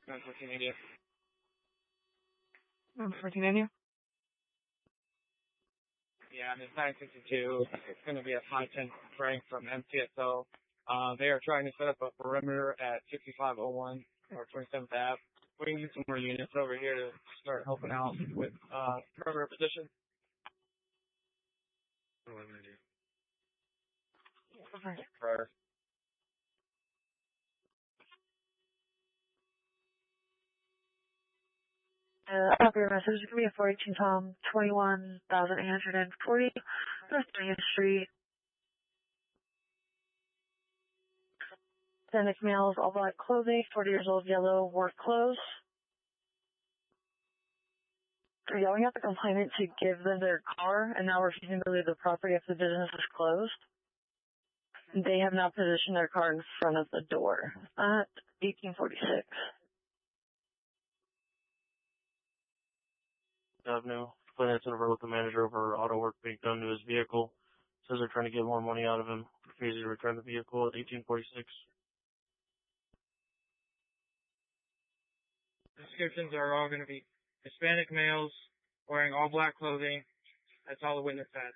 1480. 1480? Yeah, and it's 962. It's going to be a 510 prank from MTSO. They are trying to set up a perimeter at 6501 or 27th Ave. We can get some more units over here to start helping out with perimeter position. What am I going to do? Prior. Copy your message. It's going to be a 418 Tom, 21,840, North 30th Street. Hispanic males, all black clothing, 40 years old, yellow, work clothes. They're yelling at the complainant to give them their car and now refusing to leave the property if the business is closed. They have now positioned their car in front of the door at 1846. Avenue. Complainant's in a row with the manager over auto work being done to his vehicle. Says they're trying to get more money out of him. Refuses to return the vehicle at 1846. Descriptions are all going to be Hispanic males wearing all black clothing. That's all the witness had.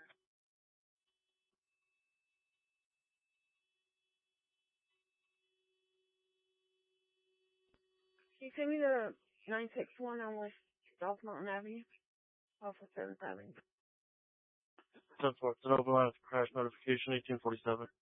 Can you send me the 961 on West South Mountain Avenue? Off of 7th Avenue. 10-4. It's an open line with crash notification, 1847.